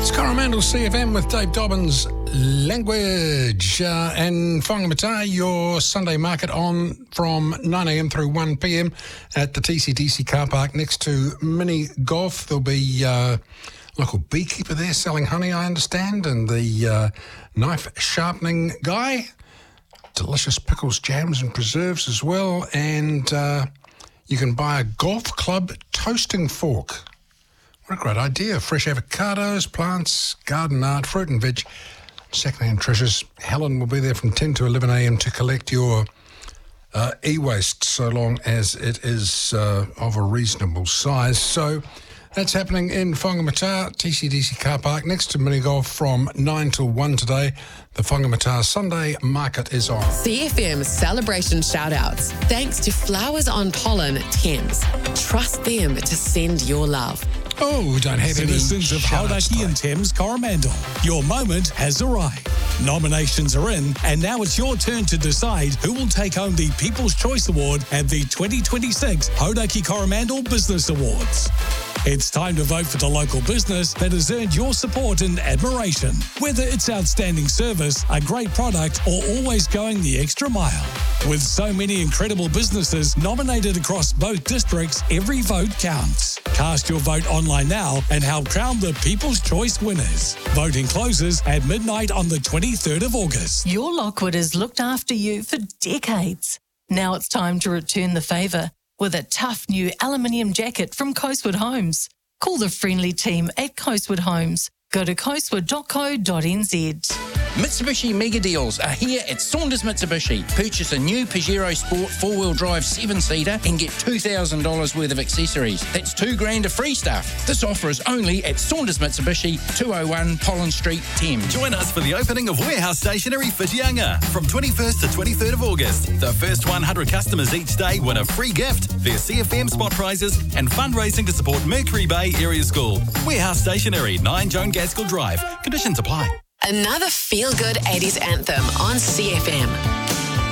Coromandel CFM with Dave Dobbins. Language and Whangamata, your Sunday market on from 9am through 1pm at the TCDC car park next to Mini Golf. There'll be a local beekeeper there selling honey, I understand, and the knife sharpening guy. Delicious pickles, jams and preserves as well. And you can buy a golf club toasting fork. What a great idea. Fresh avocados, plants, garden art, fruit and veg, second-hand treasures. Helen will be there from 10 to 11am to collect your e-waste so long as it is of a reasonable size. So that's happening in Whangamata, TCDC car park, next to Mini Golf from 9 till 1 today. The Whangamata Sunday market is on. CFM celebration shout-outs. Thanks to Flowers on Pollen Thames. Trust them to send your love. Oh, we don't have any citizens of Hauraki and Thames Coromandel. Your moment has arrived. Nominations are in, and now it's your turn to decide who will take home the People's Choice Award at the 2026 Hauraki Coromandel Business Awards. It's time to vote for the local business that has earned your support and admiration. Whether it's outstanding service, a great product, or always going the extra mile. With so many incredible businesses nominated across both districts, every vote counts. Cast your vote online now and help crown the People's Choice winners. Voting closes at midnight on the 23rd of August. Your Lockwood has looked after you for decades. Now it's time to return the favour with a tough new aluminium jacket from Coastwood Homes. Call the friendly team at Coastwood Homes. Go to coastwood.co.nz. Mitsubishi Mega Deals are here at Saunders Mitsubishi. Purchase a new Pajero Sport 4-wheel drive 7-seater and get $2,000 worth of accessories. That's $2,000 of free stuff. This offer is only at Saunders Mitsubishi, 201 Pollen Street, Thames. Join us for the opening of Warehouse Stationery Whitianga from 21st to 23rd of August. The first 100 customers each day win a free gift, their CFM spot prizes and fundraising to support Mercury Bay Area School. Warehouse Stationery, 9 Joan Gaskell Drive. Conditions apply. Another feel-good 80s anthem on CFM.